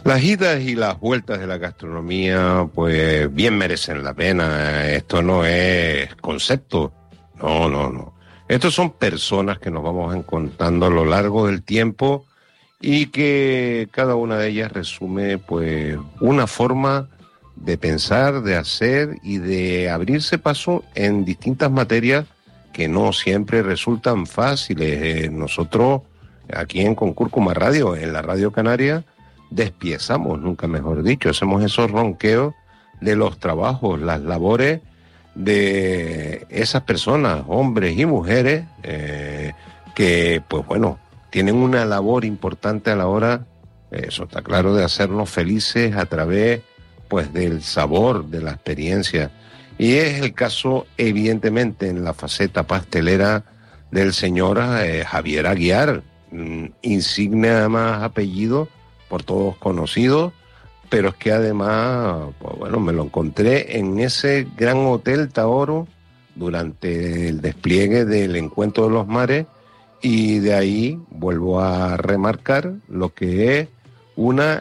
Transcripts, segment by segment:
Las idas y las vueltas de la gastronomía, pues bien merecen la pena. Esto no es concepto. No, no, no. Estos son personas que nos vamos encontrando a lo largo del tiempo y que cada una de ellas resume, pues, una forma de pensar, de hacer y de abrirse paso en distintas materias que no siempre resultan fáciles. Nosotros, aquí en Concúrcuma Radio, en la Radio Canaria, despiezamos, nunca mejor dicho, hacemos esos ronqueos de los trabajos, las labores de esas personas, hombres y mujeres, que, pues bueno, tienen una labor importante a la hora, eso está claro, de hacernos felices a través, pues, del sabor, de la experiencia. Y es el caso, evidentemente, en la faceta pastelera del señor Javier Aguiar, insigne además apellido, por todos conocidos, pero es que además, pues bueno, me lo encontré en ese gran hotel Taoro durante el despliegue del Encuentro de los Mares, y de ahí vuelvo a remarcar lo que es una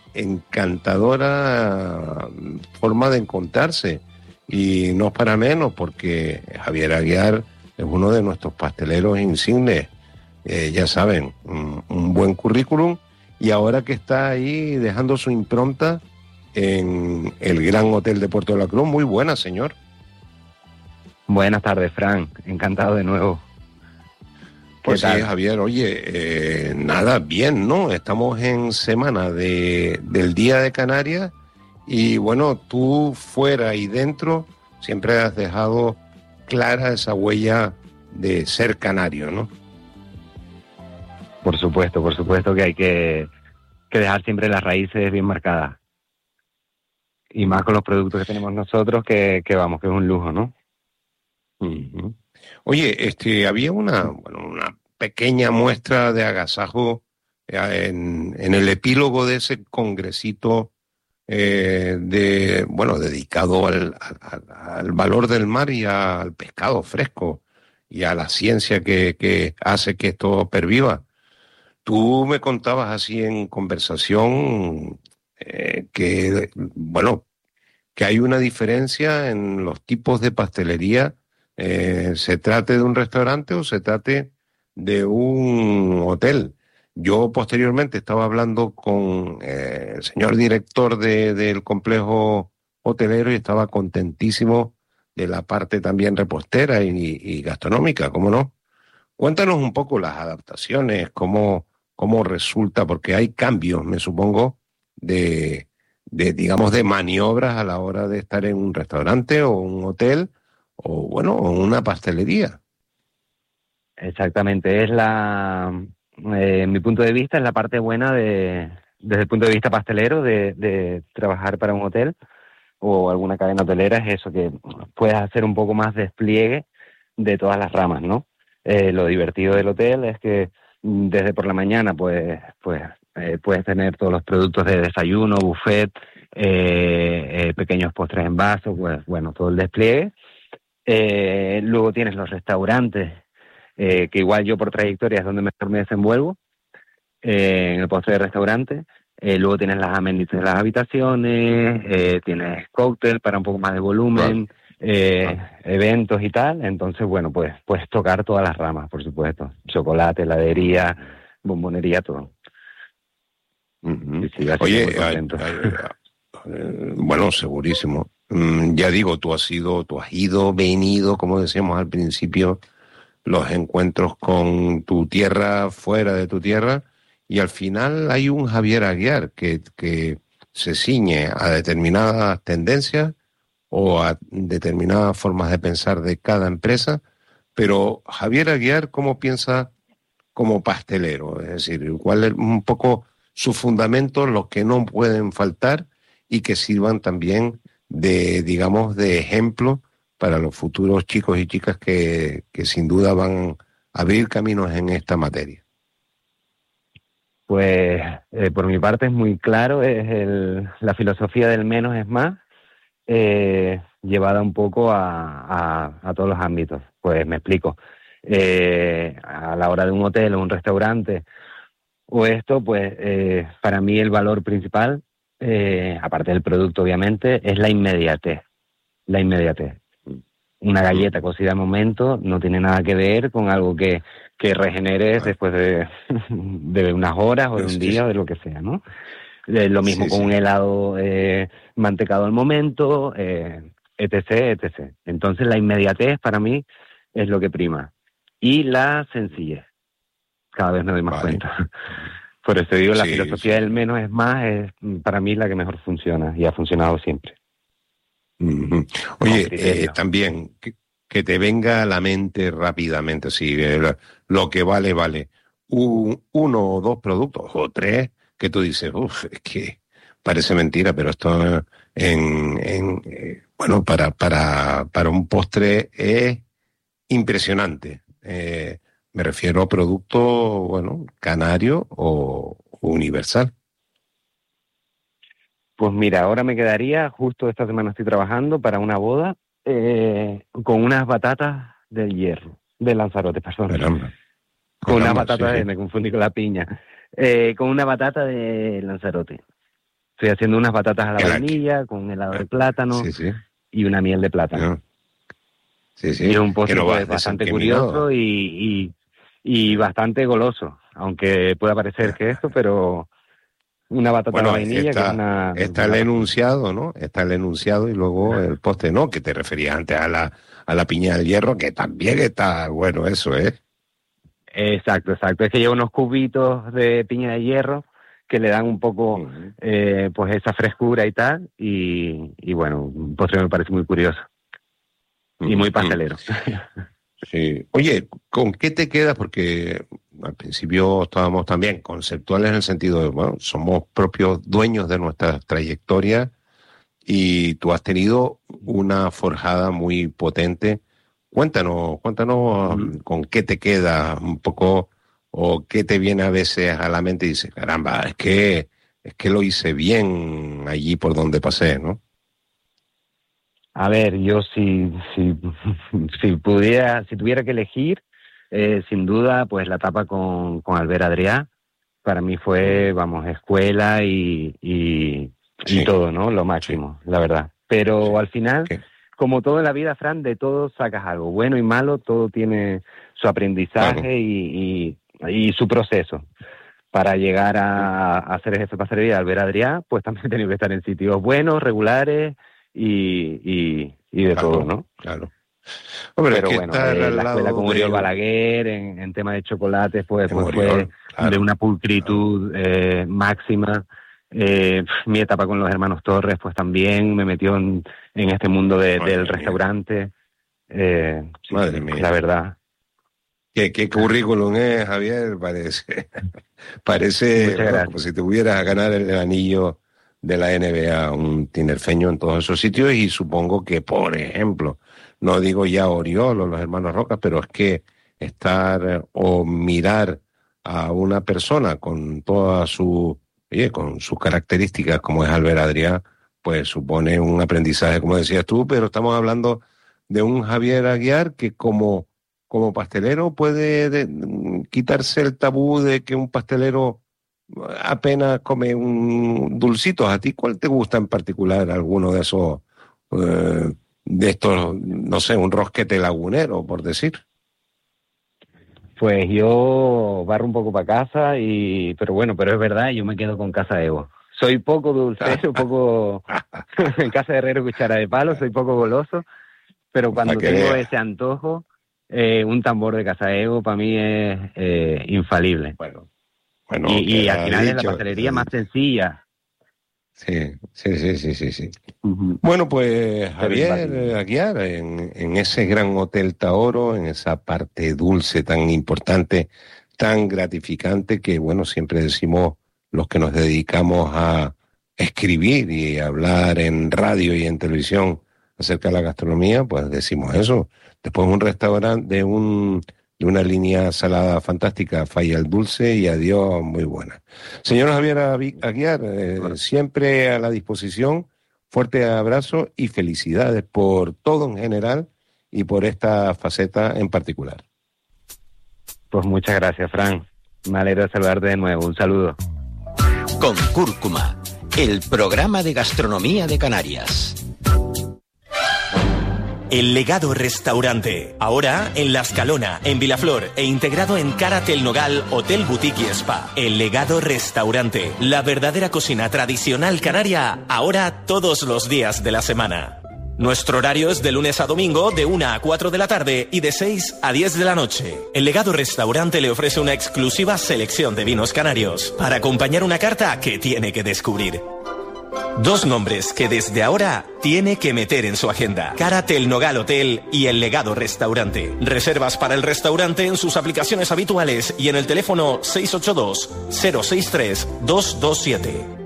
encantadora forma de encontrarse, y no es para menos, porque Javier Aguiar es uno de nuestros pasteleros insignes, ya saben, un buen currículum, y ahora que está ahí dejando su impronta en el Gran Hotel de Puerto de la Cruz. Muy buena, señor. Buenas tardes, Fran. Encantado de nuevo. Pues sí, Javier, oye, nada, bien, ¿no? Estamos en semana del Día de Canarias y, bueno, tú fuera y dentro siempre has dejado clara esa huella de ser canario, ¿no? Por supuesto que hay que dejar siempre las raíces bien marcadas. Y más con los productos que tenemos nosotros, que vamos, que es un lujo, ¿no? Uh-huh. Oye, había una pequeña muestra de agasajo en el epílogo de ese congresito dedicado al valor del mar y al pescado fresco y a la ciencia que hace que esto perviva. Tú me contabas así en conversación que hay una diferencia en los tipos de pastelería, se trate de un restaurante o se trate de un hotel. Yo posteriormente estaba hablando con el señor director del complejo hotelero y estaba contentísimo de la parte también repostera y gastronómica, ¿cómo no? Cuéntanos un poco las adaptaciones, cómo resulta, porque hay cambios, me supongo, digamos, de maniobras a la hora de estar en un restaurante o un hotel o, bueno, una pastelería. Exactamente, mi punto de vista, es la parte buena desde el punto de vista pastelero de trabajar para un hotel o alguna cadena hotelera, es eso, que puedes hacer un poco más despliegue de todas las ramas, ¿no? Lo divertido del hotel es que desde por la mañana pues puedes tener todos los productos de desayuno, buffet, pequeños postres en vaso, pues bueno, todo el despliegue. Luego tienes los restaurantes, que igual yo por trayectoria es donde mejor me desenvuelvo, en el postre de restaurante. Luego tienes las amenities de las habitaciones, tienes cóctel para un poco más de volumen, eventos y tal. Entonces, bueno, pues puedes tocar todas las ramas, por supuesto. Chocolate, heladería, bombonería, todo. Uh-huh. Sí, oye, bueno, segurísimo. Ya digo, tú has ido, venido, como decíamos al principio, los encuentros con tu tierra, fuera de tu tierra, y al final hay un Javier Aguiar que se ciñe a determinadas tendencias o a determinadas formas de pensar de cada empresa, pero Javier Aguiar, ¿cómo piensa como pastelero? Es decir, ¿cuál es un poco sus fundamentos, los que no pueden faltar y que sirvan también de ejemplo para los futuros chicos y chicas que sin duda van a abrir caminos en esta materia? Pues por mi parte es muy claro, es la filosofía del menos es más, llevada un poco a todos los ámbitos. Pues me explico. A la hora de un hotel o un restaurante, o esto, pues para mí el valor principal, aparte del producto obviamente, es la inmediatez. La inmediatez. Una galleta cocida al momento no tiene nada que ver con algo que regeneres después de unas horas o de un día o de lo que sea, ¿no? Lo mismo con un helado mantecado al momento, etc, etc. Entonces la inmediatez para mí es lo que prima. Y la sencillez. Cada vez me doy más cuenta. Por eso digo, la filosofía del menos es más es para mí la que mejor funciona y ha funcionado siempre. Oye, también que te venga a la mente rápidamente, sí, lo que vale, uno o dos productos, o tres, que tú dices, es que parece mentira, pero esto bueno, para un postre es impresionante. Me refiero a producto, bueno, canario o universal. Pues mira, ahora me quedaría, justo esta semana estoy trabajando para una boda, con unas batatas del Hierro, de Lanzarote, perdón. Caramba. Con unas batatas, me confundí con la piña, con una batata de Lanzarote. Estoy haciendo unas batatas a la vainilla, con un helado de plátano y una miel de plátano. Y es un postre bastante curioso y bastante goloso, aunque pueda parecer que esto, pero... Una batata de vainilla que es una... Está el enunciado, ¿no? Está el enunciado y luego el postre, ¿no? Que te referías antes a la piña del Hierro, que también está bueno eso, ¿eh? Exacto. Es que lleva unos cubitos de piña de hierro que le dan un poco, pues esa frescura y tal. Y bueno, un postre me parece muy curioso. Y muy pastelero. Sí. Oye, ¿con qué te quedas? Porque al principio estábamos también conceptuales en el sentido de, bueno, somos propios dueños de nuestra trayectoria y tú has tenido una forjada muy potente. Cuéntanos con qué te quedas un poco o qué te viene a veces a la mente y dices, caramba, es que lo hice bien allí por donde pasé, ¿no? A ver, yo si tuviera que elegir, sin duda, pues la etapa con Albert Adrià, para mí fue, vamos, escuela y todo, ¿no? Lo máximo, la verdad. Pero al final, como todo en la vida, Fran, de todo sacas algo, bueno y malo, todo tiene su aprendizaje y su proceso. Para llegar a ser jefe de pastelería de Albert Adrià, pues también he tenido que estar en sitios buenos, regulares, y de todo, ¿no? Claro. Hombre, pero bueno, la escuela con Oriol Balaguer en tema de chocolates pues fue de una pulcritud máxima. Mi etapa con los hermanos Torres pues también me metió en este mundo del restaurante. Madre mía. La verdad. ¿Qué currículum es, Javier? Parece como si te hubieras a ganar el anillo de la NBA, un tinerfeño en todos esos sitios, y supongo que, por ejemplo, no digo ya Oriol o los hermanos Roca, pero es que estar o mirar a una persona con todas con sus características como es Albert Adrià, pues supone un aprendizaje, como decías tú, pero estamos hablando de un Javier Aguiar que como pastelero puede quitarse el tabú de que un pastelero apenas come un dulcitos. ¿A ti cuál te gusta en particular? ¿Alguno de esos, de estos, no sé, un rosquete lagunero, por decir? Pues yo barro un poco para casa, pero es verdad, yo me quedo con Casa Evo. Soy poco dulcero, en casa de herrero cuchara de palo, soy poco goloso, pero cuando tengo ese antojo, un tambor de Casa Evo para mí es infalible. Bueno, y al final es la pastelería más sencilla. Sí. Bueno, pues Javier Aguiar, en ese gran Hotel Taoro, en esa parte dulce tan importante, tan gratificante, que bueno, siempre decimos los que nos dedicamos a escribir y hablar en radio y en televisión acerca de la gastronomía, pues decimos eso. Después un restaurante de una línea salada fantástica, falla el dulce y adiós, muy buena. Señor Javier Aguiar, siempre a la disposición, fuerte abrazo y felicidades por todo en general y por esta faceta en particular. Pues muchas gracias, Fran. Me alegro de saludarte de nuevo. Un saludo. Con Cúrcuma, el programa de gastronomía de Canarias. El Legado Restaurante, ahora en La Escalona, en Vilaflor e integrado en Cárate el Nogal, Hotel Boutique y Spa. El Legado Restaurante, la verdadera cocina tradicional canaria, ahora todos los días de la semana. Nuestro horario es de lunes a domingo, de 1 a 4 de la tarde y de 6 a 10 de la noche. El Legado Restaurante le ofrece una exclusiva selección de vinos canarios para acompañar una carta que tiene que descubrir. 2 nombres que desde ahora tiene que meter en su agenda: Cárate el Nogal Hotel y El Legado Restaurante. Reservas para el restaurante en sus aplicaciones habituales y en el teléfono 682-063-227.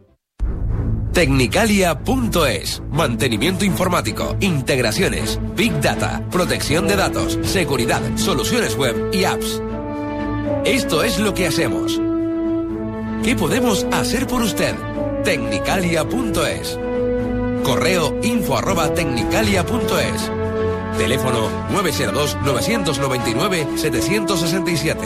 Tecnicalia.es. Mantenimiento informático, integraciones, Big Data, protección de datos, seguridad, soluciones web y apps. Esto es lo que hacemos. ¿Qué podemos hacer por usted? Tecnicalia.es. Correo info@tecnicalia.es. Teléfono 902-999-767.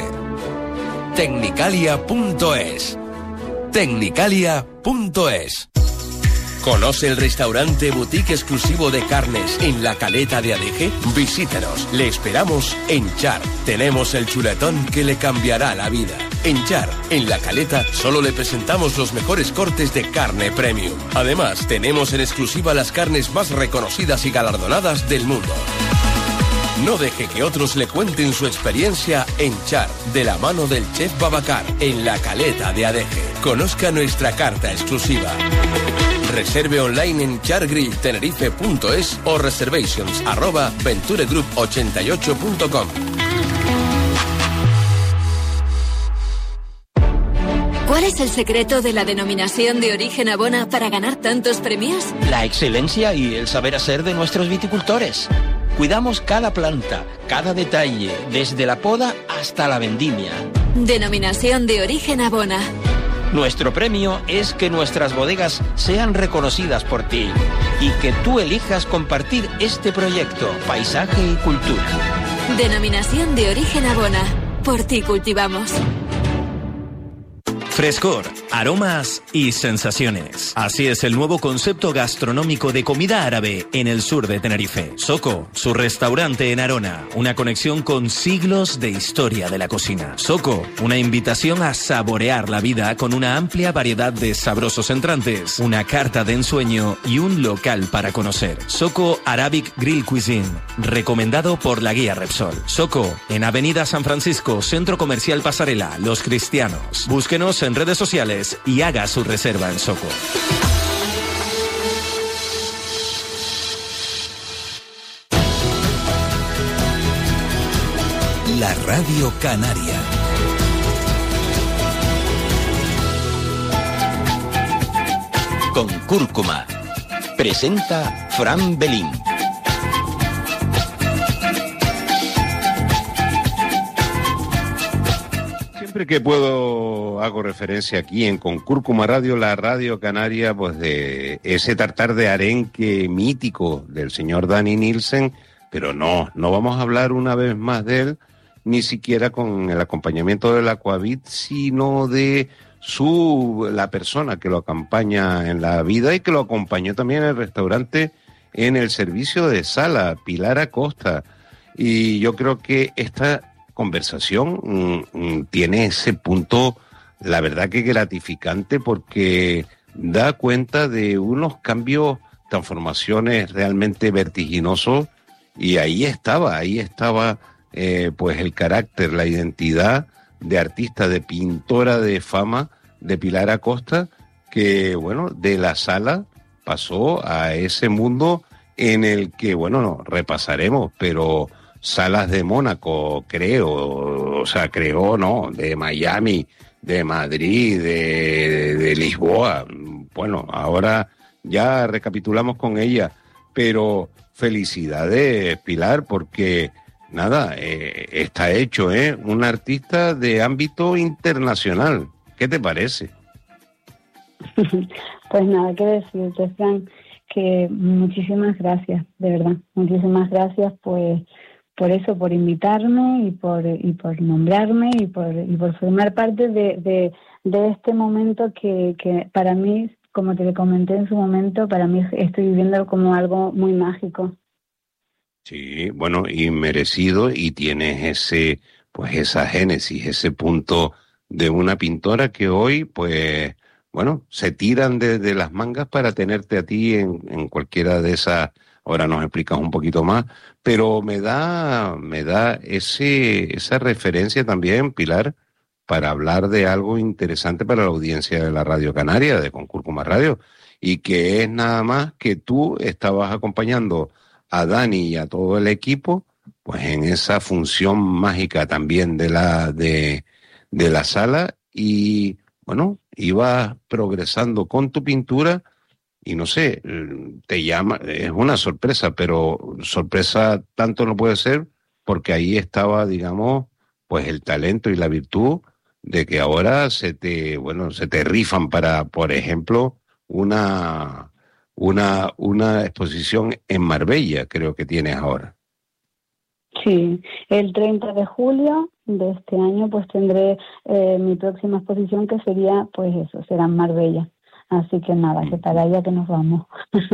Tecnicalia.es. Tecnicalia.es. ¿Conoce el restaurante boutique exclusivo de carnes en la Caleta de Adeje? Visítenos. Le esperamos en Char. Tenemos el chuletón que le cambiará la vida. En Char, en la Caleta, solo le presentamos los mejores cortes de carne premium. Además, tenemos en exclusiva las carnes más reconocidas y galardonadas del mundo. No deje que otros le cuenten su experiencia en Char, de la mano del chef Babacar, en la Caleta de Adeje. Conozca nuestra carta exclusiva. Reserve online en chargrilltenerife.es o reservations@venturegroup88.com. ¿Cuál es el secreto de la denominación de origen Abona para ganar tantos premios? La excelencia y el saber hacer de nuestros viticultores. Cuidamos cada planta, cada detalle, desde la poda hasta la vendimia. Denominación de origen Abona. Nuestro premio es que nuestras bodegas sean reconocidas por ti y que tú elijas compartir este proyecto, paisaje y cultura. Denominación de origen Abona. Por ti cultivamos. Frescor, aromas y sensaciones. Así es el nuevo concepto gastronómico de comida árabe en el sur de Tenerife. Soko, su restaurante en Arona, una conexión con siglos de historia de la cocina. Soko, una invitación a saborear la vida con una amplia variedad de sabrosos entrantes, una carta de ensueño y un local para conocer. Soko Arabic Grill Cuisine, recomendado por la guía Repsol. Soko, en Avenida San Francisco, Centro Comercial Pasarela, Los Cristianos. Búsquenos en redes sociales y haga su reserva en Soko. La Radio Canaria. Con Cúrcuma. Presenta Fran Belín. Siempre que puedo hago referencia aquí en Con Cúrcuma Radio, la Radio Canaria, pues de ese tartar de arenque mítico del señor Danny Nielsen, pero no vamos a hablar una vez más de él, ni siquiera con el acompañamiento del Aquavit, sino de la persona que lo acompaña en la vida y que lo acompañó también en el restaurante en el servicio de sala, Pilar Acosta. Y yo creo que esta conversación tiene ese punto, la verdad que gratificante, porque da cuenta de unos cambios, transformaciones realmente vertiginosos, y ahí estaba pues el carácter, la identidad de artista, de pintora de fama de Pilar Acosta, que bueno, de la sala pasó a ese mundo en el que, bueno, no repasaremos, pero salas de Mónaco, creo, de Miami, de Madrid, de Lisboa. Bueno, ahora ya recapitulamos con ella, pero felicidades, Pilar, porque nada, está hecho, un artista de ámbito internacional. ¿Qué te parece? Pues nada que decirte, Fran, que muchísimas gracias, de verdad, muchísimas gracias, pues por eso, por invitarme y por nombrarme y por formar parte de este momento que para mí, como te comenté en su momento, para mí estoy viviendo como algo muy mágico. Sí, bueno, y merecido, y tienes esa génesis, ese punto de una pintora que hoy, pues, bueno, se tiran de las mangas para tenerte a ti en cualquiera de esas. Ahora nos explicas un poquito más, pero me da esa referencia también, Pilar, para hablar de algo interesante para la audiencia de la Radio Canaria, de Concúrcuma Radio, y que es nada más que tú estabas acompañando a Dani y a todo el equipo, pues en esa función mágica también de la sala, y bueno, ibas progresando con tu pintura y no sé, te llama, es una sorpresa, pero sorpresa tanto no puede ser porque ahí estaba, digamos, pues el talento y la virtud de que ahora se te rifan para, por ejemplo, una exposición en Marbella, creo que tienes ahora. Sí, el 30 de julio de este año pues tendré mi próxima exposición, que sería, pues eso, será en Marbella. Así que nada, que para allá que nos vamos.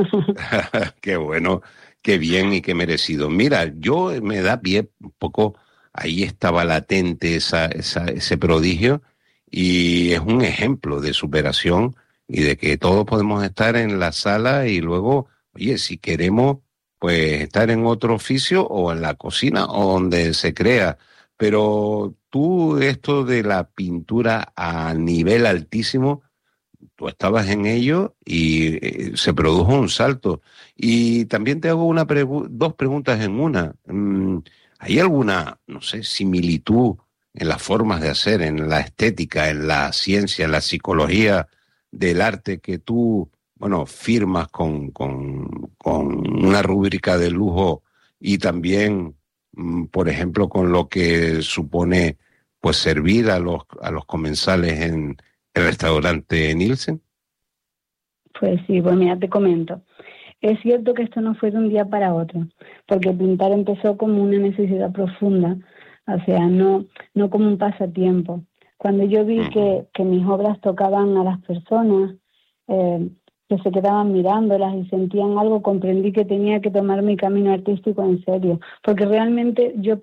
Qué bueno, qué bien y qué merecido. Mira, yo me da pie un poco, ahí estaba latente ese prodigio, y es un ejemplo de superación y de que todos podemos estar en la sala y luego, oye, si queremos, pues estar en otro oficio o en la cocina o donde se crea. Pero tú, esto de la pintura a nivel altísimo, tú estabas en ello y se produjo un salto. Y también te hago dos preguntas en una. ¿Hay alguna, no sé, similitud en las formas de hacer, en la estética, en la ciencia, en la psicología del arte que tú, bueno, firmas con una rúbrica de lujo, y también, por ejemplo, con lo que supone pues servir a los comensales en el restaurante Nielsen? Pues sí, pues mira, te comento. Es cierto que esto no fue de un día para otro, porque pintar empezó como una necesidad profunda, o sea, no como un pasatiempo. Cuando yo vi que mis obras tocaban a las personas, que se quedaban mirándolas y sentían algo, comprendí que tenía que tomar mi camino artístico en serio, porque realmente yo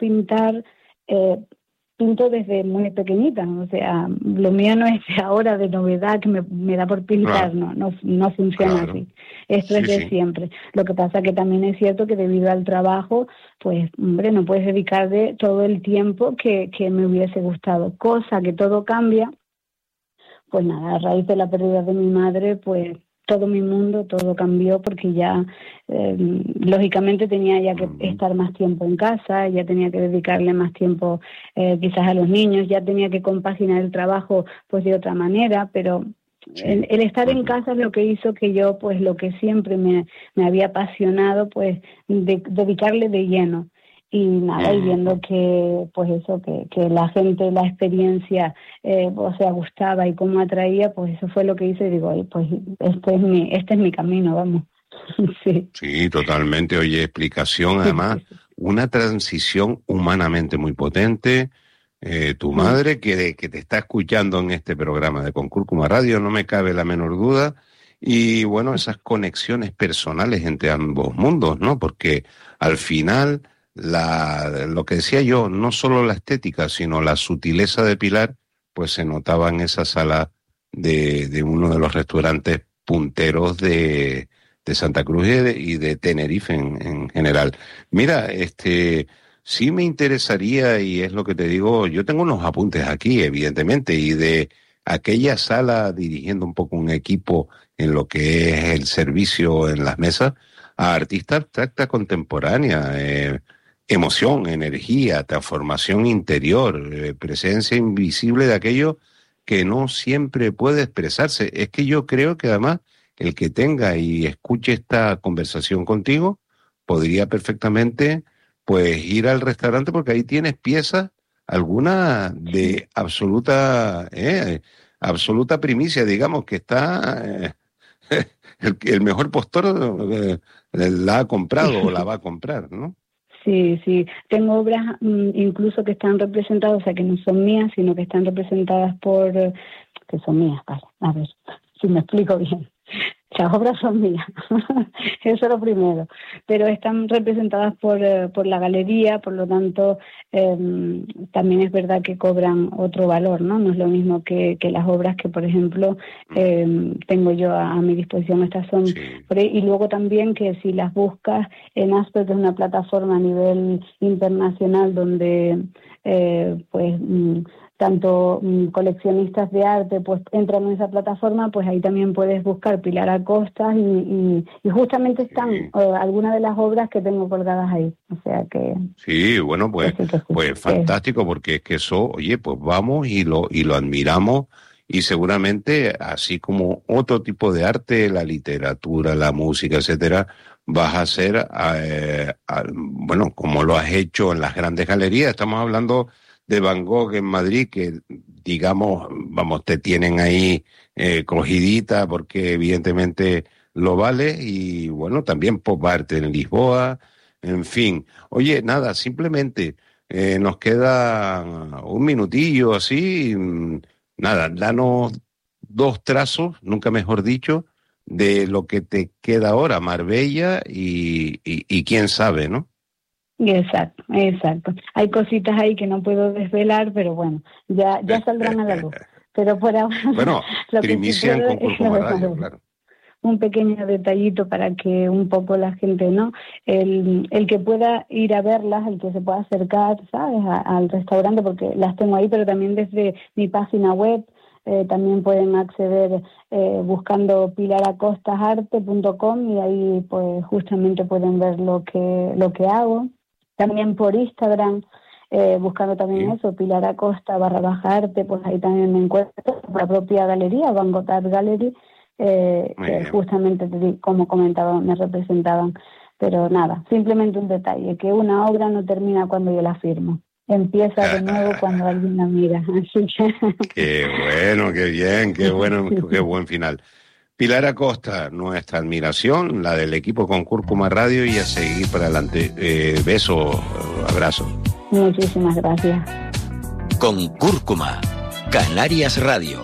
pinto desde muy pequeñita, o sea, lo mío no es de ahora, de novedad, que me da por pintar, claro. no funciona así. Esto es de siempre. Lo que pasa que también es cierto que debido al trabajo, pues, hombre, no puedes dedicarle todo el tiempo que me hubiese gustado, cosa que todo cambia. Pues nada, a raíz de la pérdida de mi madre, pues todo mi mundo, todo cambió, porque ya lógicamente tenía ya que estar más tiempo en casa, ya tenía que dedicarle más tiempo quizás a los niños, ya tenía que compaginar el trabajo pues de otra manera, pero el estar en casa es lo que hizo que yo, pues lo que siempre me había apasionado, pues dedicarle de lleno. Y nada, y viendo que, pues eso, que la gente, la experiencia, o sea, gustaba y cómo atraía, pues eso fue lo que hice. Y digo, pues este es mi camino, vamos. Sí, totalmente. Oye, explicación, además, una transición humanamente muy potente. Tu madre, que te está escuchando en este programa de Concúrcuma Radio, no me cabe la menor duda. Y bueno, esas conexiones personales entre ambos mundos, ¿no? Porque al final, lo que decía yo, no solo la estética, sino la sutileza de Pilar, pues se notaba en esa sala de uno de los restaurantes punteros de Santa Cruz y de Tenerife en general. Mira, sí me interesaría, y es lo que te digo, yo tengo unos apuntes aquí, evidentemente, y de aquella sala dirigiendo un poco un equipo en lo que es el servicio en las mesas, a artista abstracta contemporánea, emoción, energía, transformación interior, presencia invisible de aquello que no siempre puede expresarse. Es que yo creo que además el que tenga y escuche esta conversación contigo podría perfectamente pues ir al restaurante, porque ahí tienes piezas, algunas de absoluta primicia, digamos, que está el mejor postor la ha comprado o la va a comprar, ¿no? Sí, sí. Tengo obras incluso que están representadas, o sea, que no son mías, sino que están representadas que son mías, vale. A ver, si me explico bien. Las obras son mías, eso es lo primero, pero están representadas por la galería, por lo tanto también es verdad que cobran otro valor, ¿no? No es lo mismo que las obras que, por ejemplo, tengo yo a mi disposición. Estas son, sí. Y luego también que si las buscas en Asper, que es una plataforma a nivel internacional donde tanto coleccionistas de arte pues entran en esa plataforma, pues ahí también puedes buscar Pilar Acosta y justamente están algunas de las obras que tengo colgadas ahí, o sea que... Sí, bueno, pues fantástico, porque es que eso, oye, pues vamos y lo admiramos, y seguramente, así como otro tipo de arte, la literatura, la música, etcétera, vas a hacer, bueno, como lo has hecho en las grandes galerías. Estamos hablando de Van Gogh en Madrid, que digamos, vamos, te tienen ahí cogidita porque evidentemente lo vale, y bueno, también pop art en Lisboa, en fin. Oye, nada, simplemente nos queda un minutillo así, nada, danos 2 trazos, nunca mejor dicho, de lo que te queda ahora, Marbella y quién sabe, ¿no? Exacto. Hay cositas ahí que no puedo desvelar, pero bueno, ya saldrán a la luz. Pero por ahora... Bueno, primicia en Cúrcuma Radio, claro. Un pequeño detallito para que un poco la gente, ¿no? El que pueda ir a verlas, el que se pueda acercar, ¿sabes? Al restaurante, porque las tengo ahí, pero también desde mi página web. También pueden acceder buscando pilaracostasarte.com, y ahí pues justamente pueden ver lo que hago. También por Instagram, buscando también eso, Pilar Acosta /arte, pues ahí también me encuentro, la propia galería, Van Gogh Art Gallery, que justamente, como comentaba, me representaban. Pero nada, simplemente un detalle, que una obra no termina cuando yo la firmo. Empieza de nuevo cuando alguien la mira. Así que... Qué bueno, qué bien, qué bueno, qué buen final. Pilar Acosta, nuestra admiración, la del equipo con Cúrcuma Radio, y a seguir para adelante. Besos, abrazos. Muchísimas gracias. Con Cúrcuma, Canarias Radio.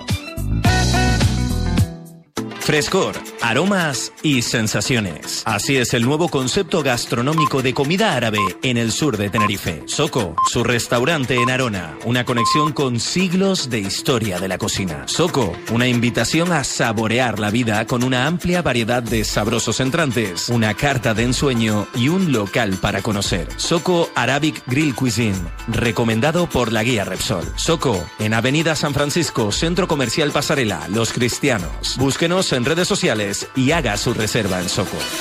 Frescor, aromas y sensaciones. Así es el nuevo concepto gastronómico de comida árabe en el sur de Tenerife. Soko, su restaurante en Arona, una conexión con siglos de historia de la cocina. Soko, una invitación a saborear la vida con una amplia variedad de sabrosos entrantes, una carta de ensueño y un local para conocer. Soko Arabic Grill Cuisine, recomendado por la guía Repsol. Soko, en Avenida San Francisco, Centro Comercial Pasarela, Los Cristianos. Búsquenos en redes sociales y haga su reserva en Soko.